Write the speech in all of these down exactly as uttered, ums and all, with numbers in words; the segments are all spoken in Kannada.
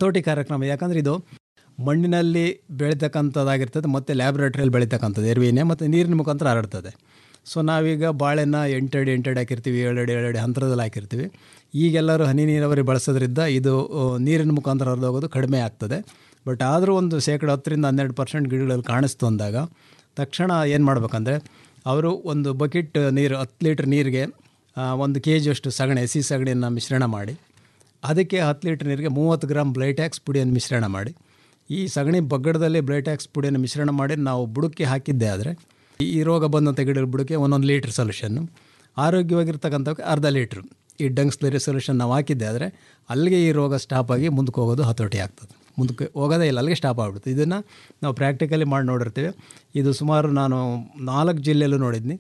ಹತೋಟಿ ಕಾರ್ಯಕ್ರಮ. ಯಾಕಂದರೆ ಇದು ಮಣ್ಣಿನಲ್ಲಿ ಬೆಳೀತಕ್ಕಂಥದ್ದಾಗಿರ್ತದೆ ಮತ್ತು ಲ್ಯಾಬ್ರೇಟ್ರಿಯಲ್ಲಿ ಬೆಳೀತಕ್ಕಂಥದ್ದು ಎರ್ವಿನೇ ಮತ್ತು ನೀರಿನ ಮುಖಾಂತರ ಹರಡ್ತದೆ. ಸೊ ನಾವೀಗ ಬಾಳೆನ ಎಂಟಡಿ ಎಂಟಡಿ ಹಾಕಿರ್ತೀವಿ, ಏಳಡಿ ಏಳಡಿ ಅಂತರದಲ್ಲಿ ಹಾಕಿರ್ತೀವಿ. ಈಗೆಲ್ಲರೂ ಹನಿ ನೀರಾವರಿ ಬಳಸೋದ್ರಿಂದ ಇದು ನೀರಿನ ಮುಖಾಂತರ ಹರಿದೋಗೋದು ಕಡಿಮೆ ಆಗ್ತದೆ. ಬಟ್ ಆದರೂ ಒಂದು ಶೇಕಡ ಹತ್ತರಿಂದ ಹನ್ನೆರಡು ಪರ್ಸೆಂಟ್ ಗಿಡಗಳಲ್ಲಿ ಕಾಣಿಸ್ತು ಅಂದಾಗ ತಕ್ಷಣ ಏನು ಮಾಡ್ಬೇಕಂದ್ರೆ ಅವರು ಒಂದು ಬಕೆಟ್ ನೀರು ಹತ್ತು ಲೀಟ್ರ್ ನೀರಿಗೆ ಒಂದು ಕೆ ಜಿಯಷ್ಟು ಸಗಣಿ ಹಸಿ ಸಗಣಿಯನ್ನು ಮಿಶ್ರಣ ಮಾಡಿ ಅದಕ್ಕೆ ಹತ್ತು ಲೀಟ್ರ್ ನೀರಿಗೆ ಮೂವತ್ತು ಗ್ರಾಮ್ ಬ್ಲೈಟ್ಯಾಕ್ಸ್ ಪುಡಿಯನ್ನು ಮಿಶ್ರಣ ಮಾಡಿ ಈ ಸಗಣಿ ಬಗ್ಗಡದಲ್ಲಿ ಬ್ಲೈಟ್ಯಾಕ್ಸ್ ಪುಡಿಯನ್ನು ಮಿಶ್ರಣ ಮಾಡಿ ನಾವು ಬುಡಕ್ಕೆ ಹಾಕಿದ್ದೆ ಆದರೆ ಈ ರೋಗ ಬಂದಂಥ ಗಿಡಗಳ ಬುಡಕ್ಕೆ ಒಂದೊಂದು ಲೀಟ್ರ್ ಸೊಲ್ಯೂಷನ್ನು, ಆರೋಗ್ಯವಾಗಿರ್ತಕ್ಕಂಥಕ್ಕೆ ಅರ್ಧ ಲೀಟ್ರು ಈ ಡಂಗ್ಸ್ಲರಿ ಸೊಲ್ಯೂಷನ್ ನಾವು ಹಾಕಿದ್ದೆ ಆದರೆ ಅಲ್ಲಿಗೆ ಈ ರೋಗ ಸ್ಟಾಪ್ ಆಗಿ ಮುಂದಕ್ಕೆ ಹೋಗೋದು ಹತೋಟಿ ಆಗ್ತದೆ. ಮುಂದಕ್ಕೆ ಹೋಗೋದೇ ಇಲ್ಲ, ಅಲ್ಲಿಗೆ ಸ್ಟಾಪ್ ಆಗಿಬಿಡುತ್ತೆ. ಇದನ್ನು ನಾವು ಪ್ರಾಕ್ಟಿಕಲಿ ಮಾಡಿ ನೋಡಿರ್ತೀವಿ. ಇದು ಸುಮಾರು ನಾನು ನಾಲ್ಕು ಜಿಲ್ಲೆಯಲ್ಲೂ ನೋಡಿದ್ನಿ.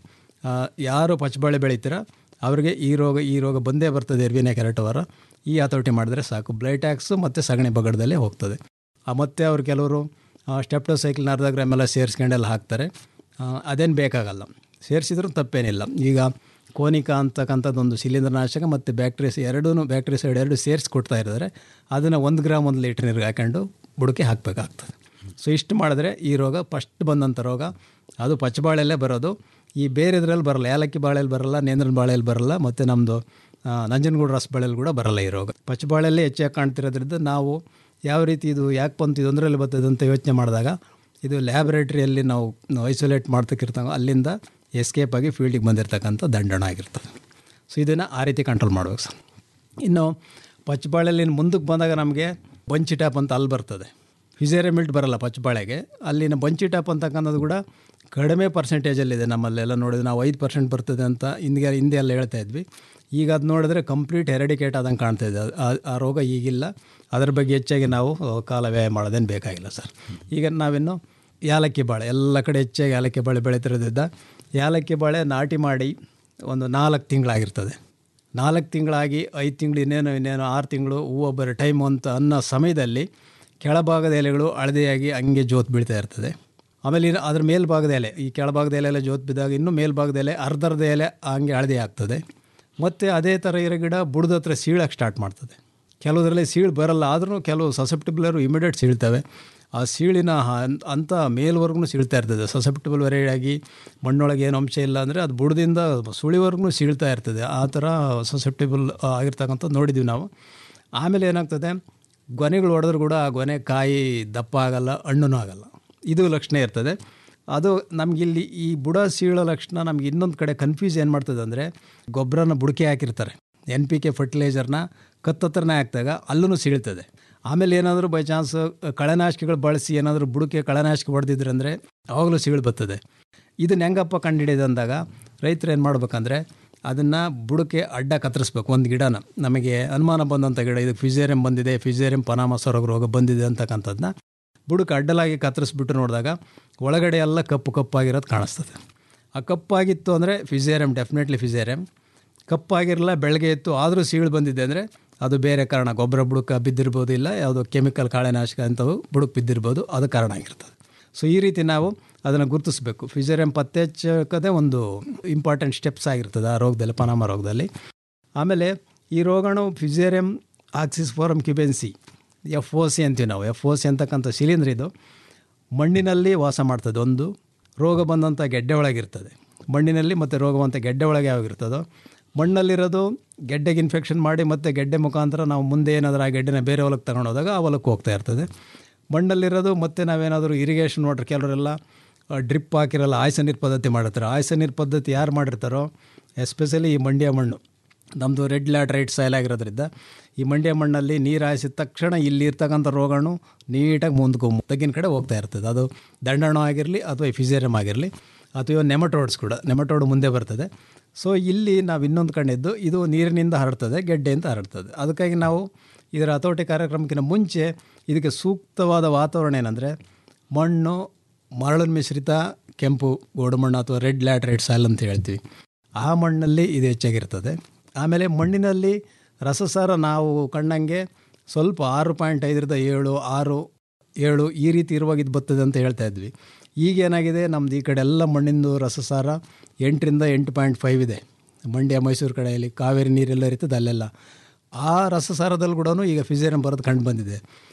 ಯಾರು ಪಚ್ಚಬಾಳೆ ಬೆಳೀತೀರ ಅವರಿಗೆ ಈ ರೋಗ ಈ ರೋಗ ಬಂದೇ ಬರ್ತದೆ. ಎರ್ವಿನ ಕೆರಟೋವರ ಈ ಹತೋಟಿ ಮಾಡಿದ್ರೆ ಸಾಕು, ಬ್ಲೈಟ್ಯಾಕ್ಸು ಮತ್ತು ಸಗಣಿ ಬಗಡದಲ್ಲೇ ಹೋಗ್ತದೆ. ಮತ್ತು ಅವ್ರು ಕೆಲವರು ಸ್ಟೆಪ್ಟೋಸೈಕ್ಲಿನ್ ಅರ್ಧ ಗ್ರಾಮ್ ಎಲ್ಲ ಸೇರಿಸ್ಕೊಂಡೆಲ್ಲ ಹಾಕ್ತಾರೆ. ಅದೇನು ಬೇಕಾಗಲ್ಲ, ಸೇರಿಸಿದ್ರೂ ತಪ್ಪೇನಿಲ್ಲ. ಈಗ ಕೋನಿಕಾ ಅಂತಕ್ಕಂಥದ್ದೊಂದು ಶಿಲೀಂಧ್ರನಾಶಕ ಮತ್ತು ಬ್ಯಾಕ್ಟೀರಿಯಸ್ ಎರಡೂ ಬ್ಯಾಕ್ಟೀರಿಯಸೈಡ್ ಎರಡು ಸೇರಿಸಿ ಕೊಡ್ತಾ ಇದ್ದಾರೆ. ಅದನ್ನು ಒಂದು ಗ್ರಾಮ್ ಒಂದು ಲೀಟ್ರ್ ನೀರಿಗೆ ಹಾಕೊಂಡು ಬುಡಕ್ಕೆ ಹಾಕಬೇಕಾಗ್ತದೆ. ಸೊ ಇಷ್ಟು ಮಾಡಿದ್ರೆ ಈ ರೋಗ ಫಸ್ಟ್ ಬಂದಂಥ ರೋಗ ಅದು ಪಚ್ಚಬಾಳೆಯಲ್ಲೇ ಬರೋದು. ಈ ಬೇರೆ ಇದರಲ್ಲಿ ಬರಲ್ಲ, ಏಲಕ್ಕಿ ಬಾಳೆಯಲ್ಲಿ ಬರಲ್ಲ, ನೇಂದ್ರನ ಬಾಳೆಯಲ್ಲಿ ಬರಲ್ಲ, ಮತ್ತು ನಮ್ಮದು ನಂಜನಗೂಡು ರಸ ಬಾಳೆಯಲ್ಲಿ ಕೂಡ ಬರಲ್ಲ ಈ ರೋಗ. ಪಚ್ಚಬಾಳೆಯಲ್ಲೇ ಹೆಚ್ಚಾಗಿ ಕಾಣ್ತಿರೋದ್ರಿಂದ ನಾವು ಯಾವ ರೀತಿ ಇದು ಯಾಕೆ ಬಂತು ಇದೊಂದರಲ್ಲಿ ಬರ್ತದೆ ಅಂತ ಯೋಚನೆ ಮಾಡಿದಾಗ ಇದು ಲ್ಯಾಬೊರೇಟ್ರಿಯಲ್ಲಿ ನಾವು ಐಸೋಲೇಟ್ ಮಾಡ್ತಕ್ಕಿರ್ತಾವೆ, ಅಲ್ಲಿಂದ ಎಸ್ಕೇಪ್ ಆಗಿ ಫೀಲ್ಡಿಗೆ ಬಂದಿರತಕ್ಕಂಥ ದಂಡಣ ಆಗಿರ್ತದೆ. ಸೊ ಇದನ್ನು ಆ ರೀತಿ ಕಂಟ್ರೋಲ್ ಮಾಡ್ಬೇಕು ಸರ್. ಇನ್ನು ಪಚ್ಚಬಾಳೆಯಲ್ಲಿ ಮುಂದಕ್ಕೆ ಬಂದಾಗ ನಮಗೆ ಬಂಚಿ ಟ್ಯಾಪ್ ಅಂತ ಅಲ್ಲಿ ಬರ್ತದೆ. ಫಿಸೇರಿಯಮಿಲ್ಟ್ ಬರಲ್ಲ ಪಚ್ಚಬಾಳೆಗೆ. ಅಲ್ಲಿನ ಬಂಚಿ ಟ್ಯಾಪ್ ಅಂತಕ್ಕಂಥದ್ದು ಕೂಡ ಕಡಿಮೆ ಪರ್ಸೆಂಟೇಜಲ್ಲಿದೆ. ನಮ್ಮಲ್ಲೆಲ್ಲ ನೋಡಿದ್ರೆ ನಾವು ಐದು ಪರ್ಸೆಂಟ್ ಬರ್ತದೆ ಅಂತ ಹಿಂದೆ ಹಿಂದೆ ಎಲ್ಲ ಹೇಳ್ತಾ ಇದ್ವಿ. ಈಗ ಅದು ನೋಡಿದ್ರೆ ಕಂಪ್ಲೀಟ್ ಹೆರಡಿಕೇಟ್ ಆದಂಗೆ ಕಾಣ್ತಾ ಇದೆ. ಆ ರೋಗ ಈಗಿಲ್ಲ. ಅದರ ಬಗ್ಗೆ ಹೆಚ್ಚಾಗಿ ನಾವು ಕಾಲ ವ್ಯಯ ಮಾಡೋದೇನು ಬೇಕಾಗಿಲ್ಲ ಸರ್. ಈಗ ನಾವಿನ್ನು ಏಲಕ್ಕಿ ಬಾಳೆ ಎಲ್ಲ ಕಡೆ ಹೆಚ್ಚಾಗಿ ಏಲಕ್ಕಿ ಬಾಳೆ ಬೆಳೀತಿರೋದ್ರಿಂದ ಏಲಕ್ಕಿ ಬಾಳೆ ನಾಟಿ ಮಾಡಿ ಒಂದು ನಾಲ್ಕು ತಿಂಗಳಾಗಿರ್ತದೆ. ನಾಲ್ಕು ತಿಂಗಳಾಗಿ ಐದು ತಿಂಗಳು ಇನ್ನೇನು ಇನ್ನೇನು ಆರು ತಿಂಗಳು ಹೂವು ಬರೋ ಟೈಮು ಅಂತ ಅನ್ನೋ ಸಮಯದಲ್ಲಿ ಕೆಳಭಾಗದ ಎಲೆಗಳು ಹಳದಿಯಾಗಿ ಹಂಗೆ ಜೋತು ಬೀಳ್ತಾ ಇರ್ತದೆ. ಆಮೇಲೆ ಇನ್ನು ಅದ್ರ ಮೇಲ್ಭಾಗದ ಎಲೆ, ಈ ಕೆಳಭಾಗದ ಎಲೆ ಎಲ್ಲ ಜೋತು ಬಿದ್ದಾಗ ಇನ್ನೂ ಮೇಲ್ಭಾಗದ ಎಲೆ ಅರ್ಧರ್ಧ ಎಲೆ ಹಂಗೆ ಹಳದಿ ಆಗ್ತದೆ. ಮತ್ತು ಅದೇ ಥರ ಇರೋ ಗಿಡ ಬುಡದ ಹತ್ರ ಸೀಳಕ್ಕೆ ಸ್ಟಾರ್ಟ್ ಮಾಡ್ತದೆ. ಕೆಲವುದರಲ್ಲಿ ಸೀಳು ಬರಲ್ಲ, ಆದ್ರೂ ಕೆಲವು ಸಸೆಪ್ಟಿಬಲರು ಇಮಿಡಿಯೇಟ್ ಸೀಳ್ತವೆ. ಆ ಸೀಳಿನ ಅಂಥ ಮೇಲ್ವರೆಗೂ ಸೀಳ್ತಾ ಇರ್ತದೆ. ಸಸೆಪ್ಟಿಬಲ್ ವೆರೈಟಿಯಾಗಿ ಮಣ್ಣೊಳಗೆ ಏನು ಅಂಶ ಇಲ್ಲ ಅಂದರೆ ಅದು ಬುಡದಿಂದ ಸುಳಿವರೆಗೂ ಸೀಳ್ತಾ ಇರ್ತದೆ. ಆ ಥರ ಸಸೆಪ್ಟಿಬಲ್ ಆಗಿರ್ತಕ್ಕಂಥದ್ದು ನೋಡಿದ್ದೀವಿ ನಾವು. ಆಮೇಲೆ ಏನಾಗ್ತದೆ, ಗೊನೆಗಳು ಹೊಡೆದ್ರೂ ಕೂಡ ಆ ಗೊನೆ ಕಾಯಿ ದಪ್ಪ ಆಗಲ್ಲ, ಹಣ್ಣೂ ಆಗಲ್ಲ. ಇದು ಲಕ್ಷಣ ಇರ್ತದೆ. ಅದು ನಮಗಿಲ್ಲಿ ಈ ಬುಡ ಸೀಳೋ ಲಕ್ಷಣ ನಮ್ಗೆ ಇನ್ನೊಂದು ಕಡೆ ಕನ್ಫ್ಯೂಸ್ ಏನು ಮಾಡ್ತದೆ ಅಂದರೆ, ಗೊಬ್ಬರನ ಬುಡಕೆ ಹಾಕಿರ್ತಾರೆ, ಎನ್ ಪಿ ಕೆ ಫರ್ಟಿಲೈಸರ್ನ ಕತ್ತತ್ರನೇ ಹಾಕಿದಾಗ ಅಲ್ಲೂ ಸೀಳ್ತದೆ. ಆಮೇಲೆ ಏನಾದರೂ ಬೈ ಚಾನ್ಸ್ ಕಳೆನಾಶಕಗಳು ಬಳಸಿ ಏನಾದರೂ ಬುಡಕೆ ಕಳೆನಾಶಕ ಹೊಡೆದಿದ್ರೆ ಅಂದರೆ ಅವಾಗಲೂ ಸೀಳು ಬರ್ತದೆ. ಇದನ್ನ ಹೆಂಗಪ್ಪ ಕಂಡುಹಿಡಿಯೋದು ಅಂದಾಗ ರೈತರು ಏನು ಮಾಡ್ಬೇಕಂದ್ರೆ ಅದನ್ನು ಬುಡಕೆ ಅಡ್ಡ ಕತ್ತರಿಸ್ಬೇಕು. ಒಂದು ಗಿಡನ ನಮಗೆ ಅನುಮಾನ ಬಂದಂಥ ಗಿಡ, ಇದು ಫಿಸೇರಿಯಂ ಬಂದಿದೆ, ಫಿಸೇರಿಯಂ ಪನಾಮ ಸೊರಗ ರೋಗ ಬಂದಿದೆ ಅಂತಕ್ಕಂಥದ್ದನ್ನ ಬುಡಕ್ಕೆ ಅಡ್ಡಲಾಗಿ ಕತ್ತರಿಸ್ಬಿಟ್ಟು ನೋಡಿದಾಗ ಒಳಗಡೆ ಎಲ್ಲ ಕಪ್ಪು ಕಪ್ಪಾಗಿರೋದು ಕಾಣಿಸ್ತದೆ. ಆ ಕಪ್ಪಾಗಿತ್ತು ಅಂದರೆ ಫಿಸೇರಿಯಂ, ಡೆಫಿನೆಟ್ಲಿ ಫಿಸೇರಿಯಂ. ಕಪ್ಪಾಗಿರಲ್ಲ, ಬೆಳಗ್ಗೆ ಇತ್ತು ಆದರೂ ಸೀಳು ಬಂದಿದೆ ಅಂದರೆ ಅದು ಬೇರೆ ಕಾರಣ, ಗೊಬ್ಬರ ಬುಡಕ್ಕೆ ಬಿದ್ದಿರ್ಬೋದು, ಇಲ್ಲ ಯಾವುದೋ ಕೆಮಿಕಲ್ ಕಾಳೆನಾಶಕ ಅಂಥವು ಬುಡಕ್ಕೆ ಬಿದ್ದಿರ್ಬೋದು, ಅದು ಕಾರಣ ಆಗಿರ್ತದೆ. ಸೊ ಈ ರೀತಿ ನಾವು ಅದನ್ನು ಗುರುತಿಸಬೇಕು. ಫಿಸೇರಿಯಂ ಪತ್ತೆ ಹಚ್ಚೋದೇ ಒಂದು ಇಂಪಾರ್ಟೆಂಟ್ ಸ್ಟೆಪ್ಸ್ ಆಗಿರ್ತದೆ ಆ ರೋಗದಲ್ಲಿ, ಪನಾಮ ರೋಗದಲ್ಲಿ. ಆಮೇಲೆ ಈ ರೋಗಾಣು ಫಿಸೇರಿಯಂ ಆಕ್ಸಿಸ್ಫೋರಮ್ ಕ್ಯುಬೆನ್ಸಿ, ಎಫ್ ಒ ಸಿ ಅಂತೀವಿ ನಾವು. ಎಫ್ ಒ ಸಿ ಅಂತಕ್ಕಂಥ ಶಿಲೀಂಧ್ರ ಇದು ಮಣ್ಣಿನಲ್ಲಿ ವಾಸ ಮಾಡ್ತದೆ. ಒಂದು ರೋಗ ಬಂದಂಥ ಗೆಡ್ಡೆ ಒಳಗಿರ್ತದೆ ಮಣ್ಣಿನಲ್ಲಿ, ಮತ್ತು ರೋಗ ಬಂದಂಥ ಗೆಡ್ಡೆ ಒಳಗೆ ಯಾವಾಗಿರ್ತದೋ ಮಣ್ಣಲ್ಲಿರೋದು ಗೆಡ್ಡೆಗೆ ಇನ್ಫೆಕ್ಷನ್ ಮಾಡಿ ಮತ್ತು ಗೆಡ್ಡೆ ಮುಖಾಂತರ ನಾವು ಮುಂದೆ ಏನಾದರೂ ಆ ಗೆಡ್ಡೆನ ಬೇರೆ ಹೊಲಕ್ಕೆ ತಗೊಂಡೋದಾಗ ಆ ಹೊಲಕ್ಕೆ ಹೋಗ್ತಾ ಇರ್ತದೆ. ಮಣ್ಣಲ್ಲಿರೋದು ಮತ್ತು ನಾವೇನಾದರೂ ಇರಿಗೇಷನ್ ವಾಟರ್, ಕೆಲವರೆಲ್ಲ ಡ್ರಿಪ್ ಹಾಕಿರಲ್ಲ, ಆಯ್ಸ ನೀರು ಪದ್ಧತಿ ಮಾಡಿರ್ತಾರೆ. ಆಯ್ಸ ನೀರು ಪದ್ಧತಿ ಯಾರು ಮಾಡಿರ್ತಾರೋ, ಎಸ್ಪೆಷಲಿ ಈ ಮಂಡ್ಯ ಮಣ್ಣು ನಮ್ಮದು ರೆಡ್ ಲ್ಯಾಟರೈಟ್ ಸಾಯಿಲ್ ಆಗಿರೋದ್ರಿಂದ ಈ ಮಂಡ್ಯ ಮಣ್ಣಲ್ಲಿ ನೀರು ಹಾಯಿಸಿದ ತಕ್ಷಣ ಇಲ್ಲಿ ಇರ್ತಕ್ಕಂಥ ರೋಗಾಣು ನೀಟಾಗಿ ಮುಂದಕ್ಕೆ ತಗ್ಗಿನ ಕಡೆ ಹೋಗ್ತಾ ಇರ್ತದೆ. ಅದು ದಂಡಾಣು ಆಗಿರಲಿ ಅಥವಾ ಫಿಸೇರಿಯಂ ಆಗಿರಲಿ ಅಥವಾ ನೆಮಟೋಡ್ಸ್ ಕೂಡ, ನೆಮಟೋಡ್ ಮುಂದೆ ಬರ್ತದೆ. ಸೊ ಇಲ್ಲಿ ನಾವು ಇನ್ನೊಂದು ಕಣ್ಣಿದ್ದು ಇದು ನೀರಿನಿಂದ ಹರಡ್ತದೆ, ಗೆಡ್ಡೆಯಿಂದ ಹರಡ್ತದೆ. ಅದಕ್ಕಾಗಿ ನಾವು ಇದರ ಹತೋಟಿ ಕಾರ್ಯಕ್ರಮಕ್ಕಿಂತ ಮುಂಚೆ ಇದಕ್ಕೆ ಸೂಕ್ತವಾದ ವಾತಾವರಣ ಏನಂದರೆ ಮಣ್ಣು ಮರಳಿನ ಮಿಶ್ರಿತ ಕೆಂಪು ಗೋಡು ಮಣ್ಣು ಅಥವಾ ರೆಡ್ ಲ್ಯಾಟರೈಟ್ ಸಾಯಿಲ್ ಅಂತ ಹೇಳ್ತೀವಿ, ಆ ಮಣ್ಣಲ್ಲಿ ಇದು ಹೆಚ್ಚಾಗಿರ್ತದೆ. ಆಮೇಲೆ ಮಣ್ಣಿನಲ್ಲಿ ರಸಸಾರ ನಾವು ಕಂಡಂಗೆ ಸ್ವಲ್ಪ ಆರು ಪಾಯಿಂಟ್ ಐದರಿಂದ ಏಳು ಆರು ಏಳು ಈ ರೀತಿ ಇರುವಾಗ ಇದು ಬರ್ತದೆ ಅಂತ ಹೇಳ್ತಾ ಇದ್ವಿ. ಈಗೇನಾಗಿದೆ, ನಮ್ಮದು ಈ ಕಡೆ ಎಲ್ಲ ಮಣ್ಣಿಂದು ರಸಸಾರ ಎಂಟರಿಂದ ಎಂಟು ಪಾಯಿಂಟ್ ಫೈವ್ ಇದೆ. ಮಂಡ್ಯ ಮೈಸೂರು ಕಡೆಯಲ್ಲಿ ಕಾವೇರಿ ನೀರೆಲ್ಲ ಇರ್ತದೆ ಅಲ್ಲೆಲ್ಲ ಆ ರಸಸಾರದಲ್ಲಿ ಕೂಡ ಈಗ ಫಿಸೇರಿಯಂ ಬರೋದು ಕಂಡು ಬಂದಿದೆ.